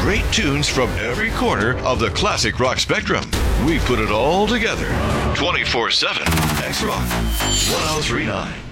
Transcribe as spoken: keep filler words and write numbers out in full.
great tunes from every corner of the classic rock spectrum. We put it all together. twenty-four seven X Rock ten thirty-nine.